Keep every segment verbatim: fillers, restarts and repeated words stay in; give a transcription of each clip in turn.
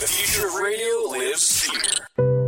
The future of radio lives here.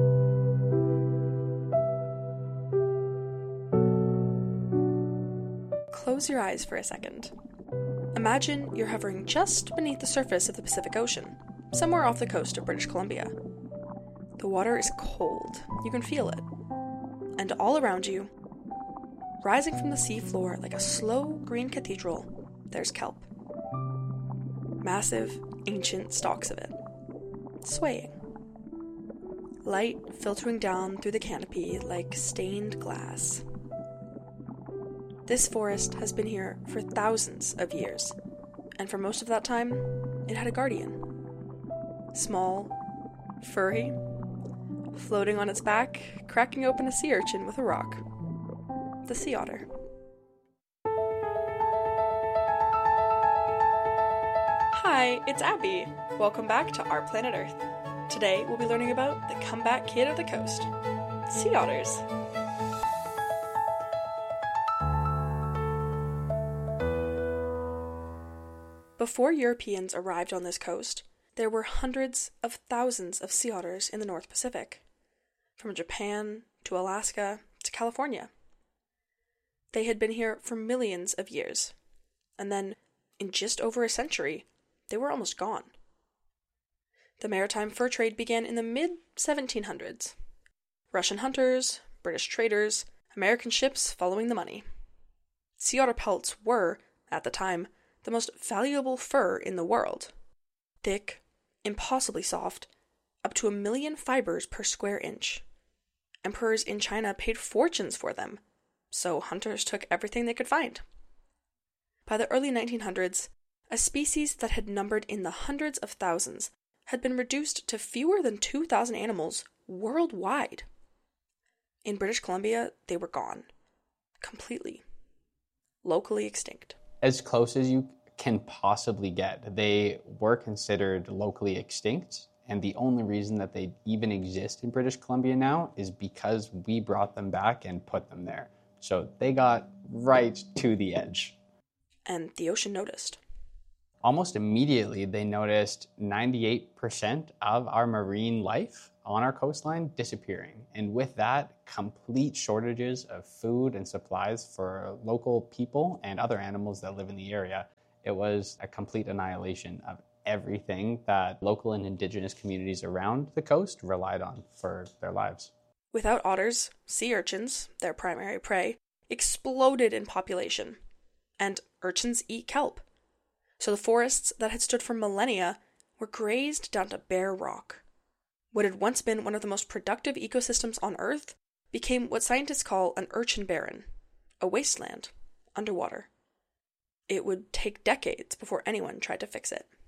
Close your eyes for a second. Imagine you're hovering just beneath the surface of the Pacific Ocean, somewhere off the coast of British Columbia. The water is cold, you can feel it. And all around you, rising from the sea floor like a slow green cathedral, there's kelp. Massive, ancient stalks of it, swaying. Light filtering down through the canopy like stained glass. This forest has been here for thousands of years, and for most of that time, it had a guardian. Small, furry, floating on its back, cracking open a sea urchin with a rock. The sea otter. Hi, it's Abby. Welcome back to Our Planet Earth. Today, we'll be learning about the comeback kid of the coast, sea otters. Before Europeans arrived on this coast, there were hundreds of thousands of sea otters in the North Pacific, from Japan to Alaska to California. They had been here for millions of years, and then, in just over a century, they were almost gone. The maritime fur trade began in the mid seventeen hundreds. Russian hunters, British traders, American ships following the money. Sea otter pelts were, at the time, the most valuable fur in the world. Thick, impossibly soft, up to a million fibers per square inch. Emperors in China paid fortunes for them, so hunters took everything they could find. By the early nineteen hundreds, a species that had numbered in the hundreds of thousands had been reduced to fewer than two thousand animals worldwide. In British Columbia, they were gone. Completely. Locally extinct. As close as you can possibly get. They were considered locally extinct, and the only reason that they even exist in British Columbia now is because we brought them back and put them there. So they got right to the edge. And the ocean noticed. Almost immediately, they noticed ninety-eight percent of our marine life on our coastline disappearing. And with that, complete shortages of food and supplies for local people and other animals that live in the area. It was a complete annihilation of everything that local and indigenous communities around the coast relied on for their lives. Without otters, sea urchins, their primary prey, exploded in population. And urchins eat kelp. So the forests that had stood for millennia were grazed down to bare rock. What had once been one of the most productive ecosystems on Earth became what scientists call an urchin barren, a wasteland, underwater. It would take decades before anyone tried to fix it.